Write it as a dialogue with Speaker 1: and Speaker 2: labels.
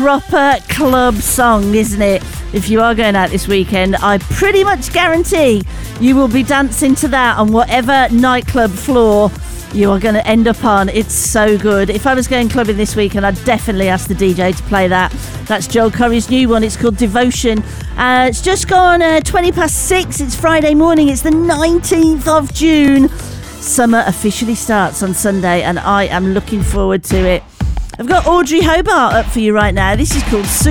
Speaker 1: proper club song, isn't it? If you are going out this weekend, I pretty much guarantee you will be dancing to that on whatever nightclub floor you are going to end up on. It's so good. If I was going clubbing this weekend, I'd definitely ask the DJ to play that. That's Joel Corry's new one. It's called Devotion. It's just gone 6:20. It's Friday morning. It's the 19th of June. Summer officially starts on Sunday, and I am looking forward to it. I've got Audrey Hobart up for you right now. This is called